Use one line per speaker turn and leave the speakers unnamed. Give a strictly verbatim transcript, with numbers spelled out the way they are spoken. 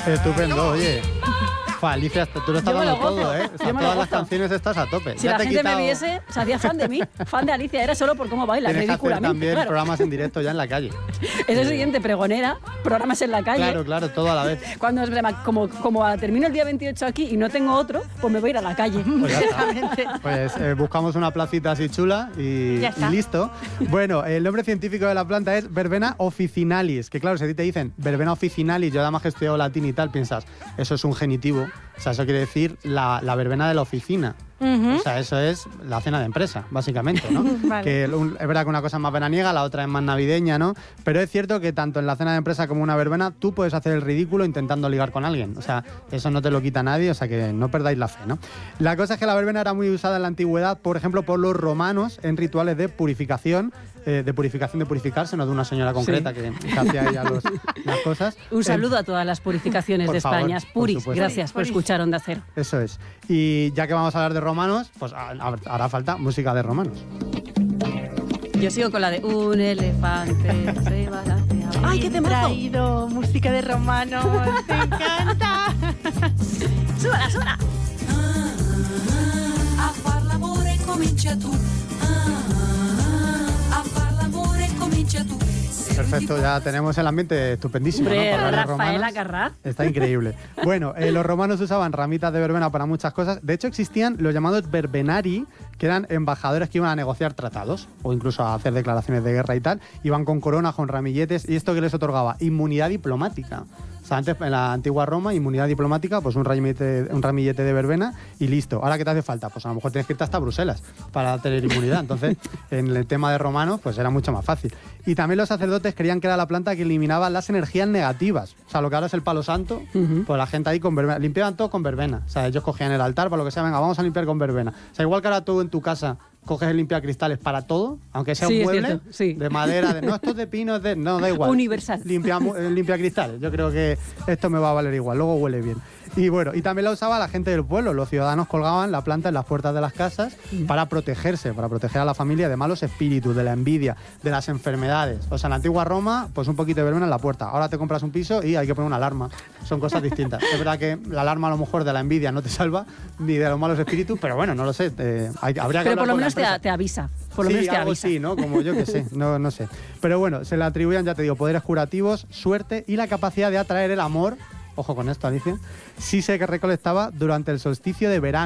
Estupendo, oye. Fa, Alicia, tú lo estás
Yo me
dando
lo gozo,
todo, ¿eh?
yo
Estás,
me lo
todas las
gozo.
canciones estás a tope.
Si
Ya
la
te he
gente
quitado-
me viese, se hacía fan de mí, fan de Alicia, era solo por cómo baila,
Tienes que hacer
ridículamente.
también
Claro.
programas en directo ya en la calle.
Es el siguiente, pregonera, programas en la calle.
Claro, claro, todo a la vez.
Cuando es broma, como, como termino el día veintiocho aquí y no tengo otro, pues me voy a ir a la calle.
Pues ya está. Pues eh, buscamos una placita así chula y,
Ya está.
y listo. Bueno, el nombre científico de la planta es Verbena officinalis, que claro, si a ti te dicen Verbena officinalis, yo además que he estudiado latín y tal, piensas, eso es un genitivo, o sea, eso quiere decir la, la verbena de la oficina.
Ujú.
O sea, eso es la cena de empresa, básicamente, ¿no?
Vale.
Que un- es verdad que una cosa es más veraniega, la otra es más navideña, ¿no? Pero es cierto que tanto en la cena de empresa como una verbena, tú puedes hacer el ridículo intentando ligar con alguien. O sea, eso no te lo quita nadie, o sea que no perdáis la fe, ¿no? La cosa es que la verbena era muy usada en la antigüedad, por ejemplo, por los romanos en rituales de purificación, eh, de purificación de purificarse, no de una señora concreta que, que hacía ella los- las cosas.
Un saludo
Eh,
a todas las purificaciones
por
de
favor,
España.
por
Puris,
supuesto.
gracias por escuchar Onda Cero.
Eso es. Y ya que vamos a hablar de romanos, pues ha- ha- hará falta música de romanos.
Yo sigo con la de un elefante se balanceaba. ¡Ay, qué
Bien
temazo!
traído, música de romanos, te encanta.
¡Súbala, súbala!
A far l'amore comincia tu. A far l'amore comincia tu.
Perfecto, ya tenemos el ambiente estupendísimo.
Hombre,
¿no? Para hablar de
Rafaela
romanos.
Carrá.
Está increíble. Bueno, eh, los romanos usaban ramitas de verbena para muchas cosas. De hecho, existían los llamados verbenari, que eran embajadores que iban a negociar tratados o incluso a hacer declaraciones de guerra y tal. Iban con coronas, con ramilletes, y esto que les otorgaba inmunidad diplomática. O sea, antes en la antigua Roma, inmunidad diplomática, pues un ramillete, un ramillete de verbena y listo. Ahora, ¿qué te hace falta? Pues a lo mejor tienes que irte hasta Bruselas para tener inmunidad. Entonces, en el tema de romanos, pues era mucho más fácil. Y también los sacerdotes creían que era la planta que eliminaba las energías negativas. O sea, lo que ahora es el palo santo, pues la gente ahí con verbena. Limpiaban todo con verbena. O sea, ellos cogían el altar para lo que sea, venga, vamos a limpiar con verbena. O sea, igual que ahora tú en tu casa coges el limpiacristales para todo, aunque sea
Sí,
un
es
mueble
cierto, sí.
de madera, de, no, esto es de pino, es de... No, da igual.
Universal.
Limpia, mu- eh, limpia cristales. Yo creo que esto me va a valer igual, luego huele bien. Y bueno, y también la usaba la gente del pueblo. Los ciudadanos colgaban la planta en las puertas de las casas para protegerse, para proteger a la familia de malos espíritus, de la envidia, de las enfermedades. O sea, en la antigua Roma, pues un poquito de verbena en la puerta. Ahora te compras un piso y hay que poner una alarma. Son cosas distintas. Es verdad que la alarma a lo mejor de la envidia no te salva, ni de los malos espíritus, pero bueno, no lo sé. eh, hay- habría que
Pero por
hablar
lo
con la
menos te,
empresa.
te avisa. Por lo
Sí,
menos te
algo
avisa.
sí, ¿no? Como yo que sé, no, no sé. Pero bueno, se le atribuían, ya te digo, poderes curativos, suerte y la capacidad de atraer el amor. Ojo con esto, Alicia. Sí sé que recolectaba durante el solsticio de verano.